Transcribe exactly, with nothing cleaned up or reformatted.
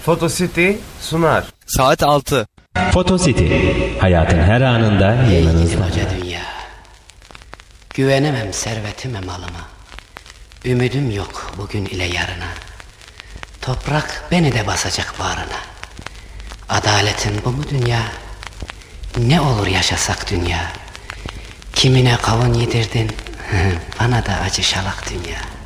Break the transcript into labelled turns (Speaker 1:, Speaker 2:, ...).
Speaker 1: Photocity sunar.
Speaker 2: Saat altı.
Speaker 3: Photocity, hayatın her anında yanınızda.
Speaker 4: Koca dünya. Güvenemem servetime malıma. Ümidim yok bugün ile yarına. Toprak beni de basacak bağrına. Adaletin bu mu dünya? Ne olur yaşasak dünya. Kimine kavun yedirdin, bana da acı şalak dünya.